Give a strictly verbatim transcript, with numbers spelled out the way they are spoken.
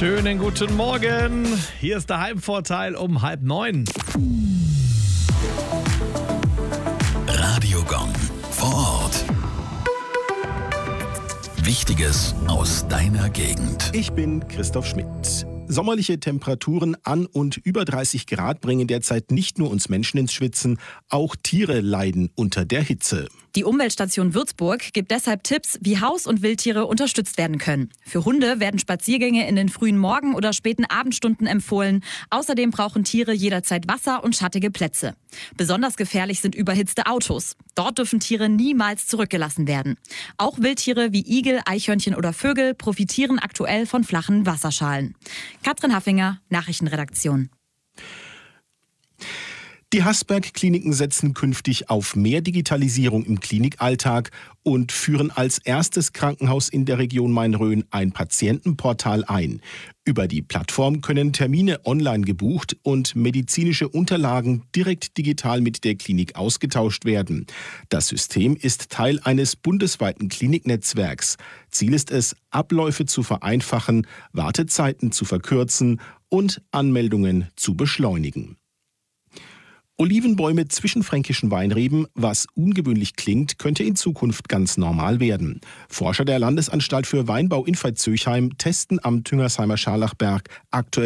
Schönen guten Morgen. Hier ist der Heimvorteil um halb neun. Radiogong vor Ort. Wichtiges aus deiner Gegend. Ich bin Christoph Schmidt. Sommerliche Temperaturen an und über dreißig Grad bringen derzeit nicht nur uns Menschen ins Schwitzen, auch Tiere leiden unter der Hitze. Die Umweltstation Würzburg gibt deshalb Tipps, wie Haus- und Wildtiere unterstützt werden können. Für Hunde werden Spaziergänge in den frühen Morgen- oder späten Abendstunden empfohlen. Außerdem brauchen Tiere jederzeit Wasser und schattige Plätze. Besonders gefährlich sind überhitzte Autos. Dort dürfen Tiere niemals zurückgelassen werden. Auch Wildtiere wie Igel, Eichhörnchen oder Vögel profitieren aktuell von flachen Wasserschalen. Katrin Haffinger, Nachrichtenredaktion. Die Hasberg-Kliniken setzen künftig auf mehr Digitalisierung im Klinikalltag und führen als erstes Krankenhaus in der Region Main-Rhön ein Patientenportal ein. Über die Plattform können Termine online gebucht und medizinische Unterlagen direkt digital mit der Klinik ausgetauscht werden. Das System ist Teil eines bundesweiten Kliniknetzwerks. Ziel ist es, Abläufe zu vereinfachen, Wartezeiten zu verkürzen und Anmeldungen zu beschleunigen. Olivenbäume zwischen fränkischen Weinreben, was ungewöhnlich klingt, könnte in Zukunft ganz normal werden. Forscher der Landesanstalt für Weinbau in Veitshöchheim testen am Tüngersheimer Scharlachberg aktuell